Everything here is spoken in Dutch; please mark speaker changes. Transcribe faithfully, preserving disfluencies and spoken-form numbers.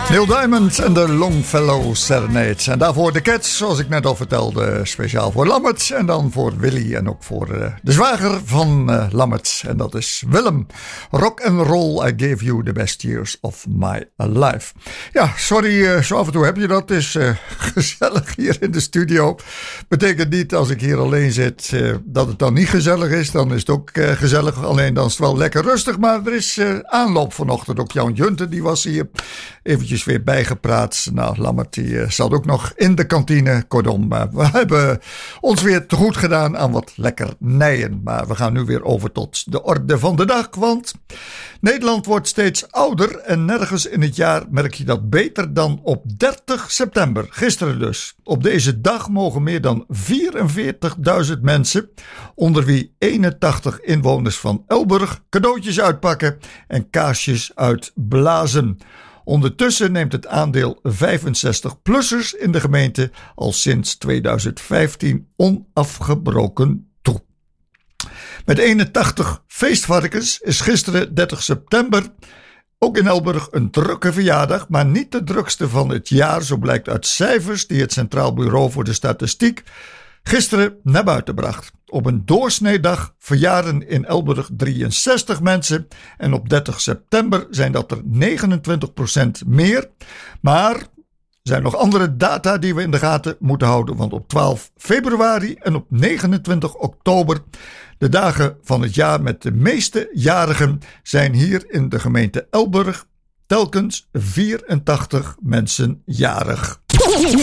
Speaker 1: Neil Diamond en de Longfellow Serenades. En daarvoor de Cats, zoals ik net al vertelde, speciaal voor Lammert. En dan voor Willy en ook voor uh, de zwager van uh, Lammert. En dat is Willem. Rock and roll, I gave you the best years of my life. Ja, sorry, uh, zo af en toe heb je dat. Het is uh, gezellig hier in de studio. Betekent niet als ik hier alleen zit uh, dat het dan niet gezellig is. Dan is het ook uh, gezellig. Alleen dan is het wel lekker rustig. Maar er is uh, aanloop vanochtend. Ook Jan Junten, die was hier eventjes weer bijgepraat. Nou, Lammert die uh, zat ook nog in de kantine. Kortom, uh, we hebben ons weer te goed gedaan aan wat lekkernijen. Maar we gaan nu weer over tot de orde van de dag. Want Nederland wordt steeds ouder. En nergens in het jaar merk je dat beter dan op dertig september. Gisteren dus. Op deze dag mogen meer dan vierenveertigduizend mensen, onder wie eenentachtig inwoners van Elburg, cadeautjes uitpakken en kaarsjes uitblazen. Ondertussen neemt het aandeel vijfenzestig-plussers in de gemeente al sinds tweeduizend vijftien onafgebroken toe. Met eenentachtig feestvarkens is gisteren dertig september ook in Elburg een drukke verjaardag, maar niet de drukste van het jaar, zo blijkt uit cijfers die het Centraal Bureau voor de Statistiek gisteren naar buiten bracht. Op een doorsneedag verjaren in Elburg drieënzestig mensen en op dertig september zijn dat er negenentwintig procent meer. Maar er zijn nog andere data die we in de gaten moeten houden, want op twaalf februari en op negenentwintig oktober, de dagen van het jaar met de meeste jarigen, zijn hier in de gemeente Elburg telkens vierentachtig mensen jarig.